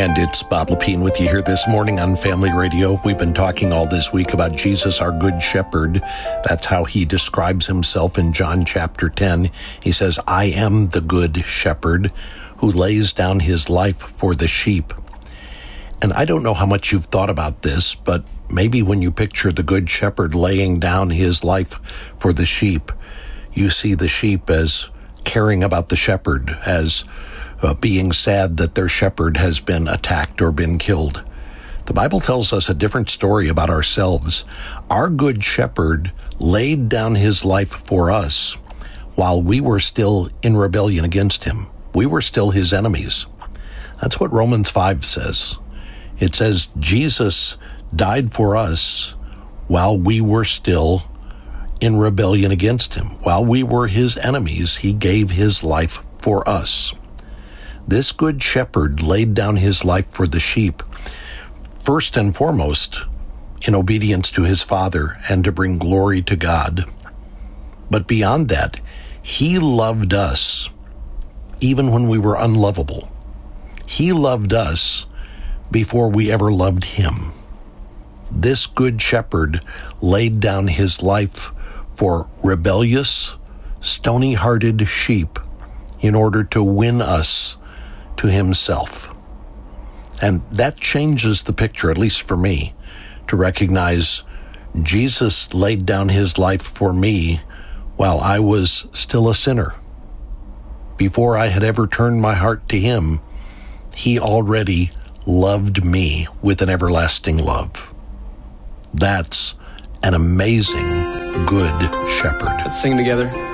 And it's Bob Lepine with you here this morning on Family Radio. We've been talking all this week about Jesus, our good shepherd. That's how he describes himself in John chapter 10. He says, I am the good shepherd who lays down his life for the sheep. And I don't know how much you've thought about this, but maybe when you picture the good shepherd laying down his life for the sheep, you see the sheep as caring about the shepherd, as being sad that their shepherd has been attacked or been killed. The Bible tells us a different story about ourselves. Our good shepherd laid down his life for us while we were still in rebellion against him. We were still his enemies. That's what Romans 5 says. It says Jesus died for us while we were still in rebellion against him. While we were his enemies, he gave his life for us. This good shepherd laid down his life for the sheep, first and foremost, in obedience to his Father and to bring glory to God. But beyond that, he loved us even when we were unlovable. He loved us before we ever loved him. This good shepherd laid down his life for rebellious, stony-hearted sheep in order to win us to himself. And that changes the picture, at least for me, to recognize Jesus laid down his life for me while I was still a sinner. Before I had ever turned my heart to him, he already loved me with an everlasting love. That's an amazing good shepherd. Let's sing together.